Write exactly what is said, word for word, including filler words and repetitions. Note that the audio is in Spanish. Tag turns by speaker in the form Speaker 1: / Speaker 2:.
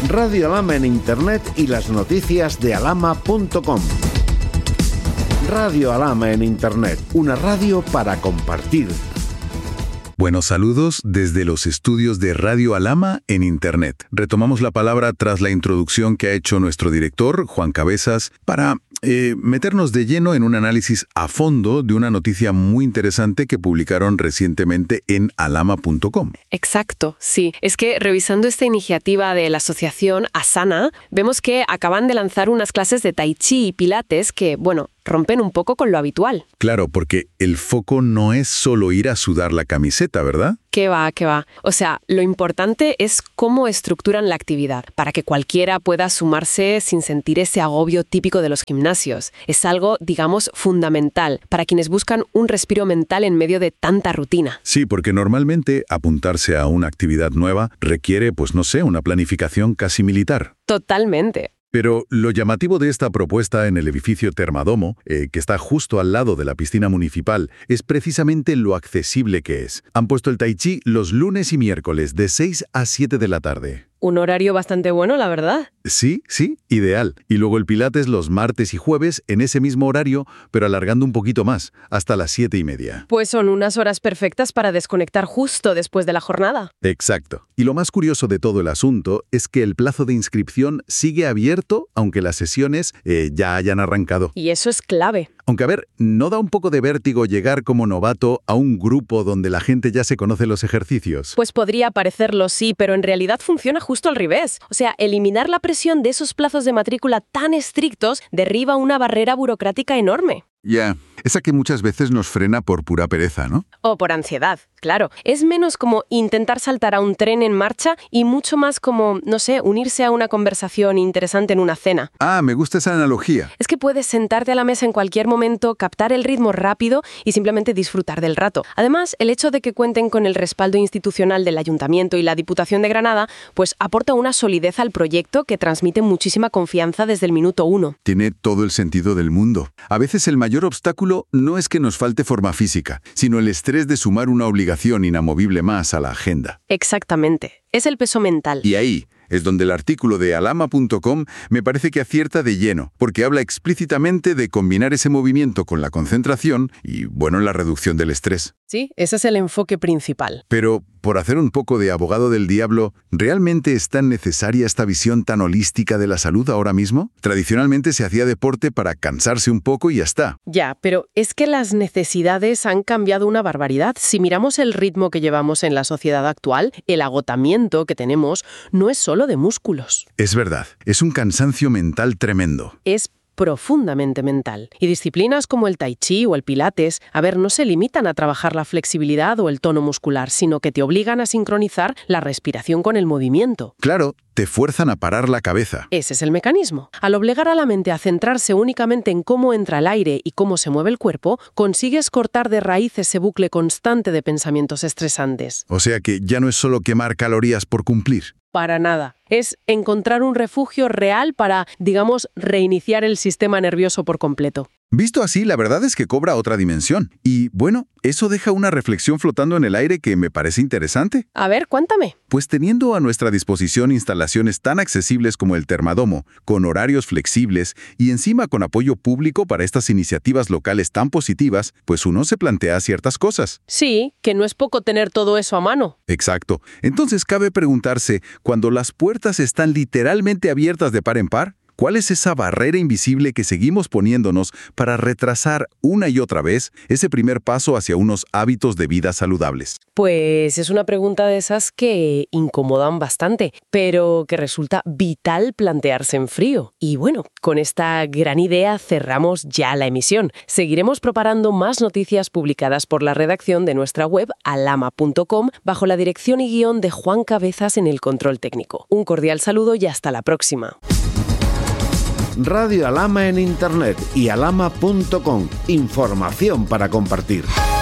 Speaker 1: Radio Alhama en Internet y las noticias de alhama punto com. Radio Alhama en Internet, una radio para compartir.
Speaker 2: Buenos saludos desde los estudios de Radio Alhama en Internet. Retomamos la palabra tras la introducción que ha hecho nuestro director, Juan Cabezas, para eh, meternos de lleno en un análisis a fondo de una noticia muy interesante que publicaron recientemente en alhama punto com.
Speaker 3: Exacto, sí. Es que revisando esta iniciativa de la asociación Asana, vemos que acaban de lanzar unas clases de Tai Chi y Pilates que, bueno, rompen un poco con lo habitual.
Speaker 2: Claro, porque el foco no es solo ir a sudar la camiseta, ¿verdad?
Speaker 3: ¿Qué va, qué va? O sea, lo importante es cómo estructuran la actividad, para que cualquiera pueda sumarse sin sentir ese agobio típico de los gimnasios. Es algo, digamos, fundamental para quienes buscan un respiro mental en medio de tanta rutina.
Speaker 2: Sí, porque normalmente apuntarse a una actividad nueva requiere, pues no sé, una planificación casi militar.
Speaker 3: Totalmente.
Speaker 2: Pero lo llamativo de esta propuesta en el edificio Termadomo, eh, que está justo al lado de la piscina municipal, es precisamente lo accesible que es. Han puesto el Tai Chi los lunes y miércoles de seis a siete de la tarde.
Speaker 3: Un horario bastante bueno, la verdad.
Speaker 2: Sí, sí, ideal. Y luego el Pilates los martes y jueves en ese mismo horario, pero alargando un poquito más, hasta las siete y media.
Speaker 3: Pues son unas horas perfectas para desconectar justo después de la jornada.
Speaker 2: Exacto. Y lo más curioso de todo el asunto es que el plazo de inscripción sigue abierto, aunque las sesiones eh, ya hayan arrancado.
Speaker 3: Y eso es clave.
Speaker 2: Aunque, a ver, ¿no da un poco de vértigo llegar como novato a un grupo donde la gente ya se conoce los ejercicios?
Speaker 3: Pues podría parecerlo, sí, pero en realidad funciona justo al revés. O sea, eliminar la presión de esos plazos de matrícula tan estrictos derriba una barrera burocrática enorme.
Speaker 2: Ya, yeah. Esa que muchas veces nos frena por pura pereza, ¿no?
Speaker 3: O por ansiedad, claro. Es menos como intentar saltar a un tren en marcha y mucho más como, no sé, unirse a una conversación interesante en una cena.
Speaker 2: Ah, me gusta esa analogía.
Speaker 3: Es que puedes sentarte a la mesa en cualquier momento, captar el ritmo rápido y simplemente disfrutar del rato. Además, el hecho de que cuenten con el respaldo institucional del Ayuntamiento y la Diputación de Granada, pues aporta una solidez al proyecto que transmite muchísima confianza desde el minuto uno.
Speaker 2: Tiene todo el sentido del mundo. A veces el mayor obstáculo no es que nos falte forma física, sino el estrés de sumar una obligación inamovible más a la agenda.
Speaker 3: Exactamente. Es el peso mental.
Speaker 2: Y ahí es donde el artículo de alhama punto com me parece que acierta de lleno, porque habla explícitamente de combinar ese movimiento con la concentración y, bueno, la reducción del estrés.
Speaker 3: Sí, ese es el enfoque principal.
Speaker 2: Pero, por hacer un poco de abogado del diablo, ¿realmente es tan necesaria esta visión tan holística de la salud ahora mismo? Tradicionalmente se hacía deporte para cansarse un poco y ya está.
Speaker 3: Ya, pero es que las necesidades han cambiado una barbaridad. Si miramos el ritmo que llevamos en la sociedad actual, el agotamiento que tenemos no es solo de músculos.
Speaker 2: Es verdad, es un cansancio mental tremendo.
Speaker 3: Es profundamente mental. Y disciplinas como el Tai Chi o el Pilates, a ver, no se limitan a trabajar la flexibilidad o el tono muscular, sino que te obligan a sincronizar la respiración con el movimiento.
Speaker 2: Claro, te fuerzan a parar la cabeza.
Speaker 3: Ese es el mecanismo. Al obligar a la mente a centrarse únicamente en cómo entra el aire y cómo se mueve el cuerpo, consigues cortar de raíz ese bucle constante de pensamientos estresantes.
Speaker 2: O sea que ya no es solo quemar calorías por cumplir.
Speaker 3: Para nada. Es encontrar un refugio real para, digamos, reiniciar el sistema nervioso por completo.
Speaker 2: Visto así, la verdad es que cobra otra dimensión. Y, bueno, eso deja una reflexión flotando en el aire que me parece interesante.
Speaker 3: A ver, cuéntame.
Speaker 2: Pues teniendo a nuestra disposición instalaciones tan accesibles como el Termadomo, con horarios flexibles y encima con apoyo público para estas iniciativas locales tan positivas, pues uno se plantea ciertas cosas.
Speaker 3: Sí, que no es poco tener todo eso a mano.
Speaker 2: Exacto. Entonces cabe preguntarse, cuando las puertas están literalmente abiertas de par en par, ¿cuál es esa barrera invisible que seguimos poniéndonos para retrasar una y otra vez ese primer paso hacia unos hábitos de vida saludables?
Speaker 3: Pues es una pregunta de esas que incomodan bastante, pero que resulta vital plantearse en frío. Y bueno, con esta gran idea cerramos ya la emisión. Seguiremos preparando más noticias publicadas por la redacción de nuestra web alhama punto com bajo la dirección y guión de Juan Cabezas en el control técnico. Un cordial saludo y hasta la próxima.
Speaker 1: Radio Alhama en Internet y alhama punto com. Información para compartir.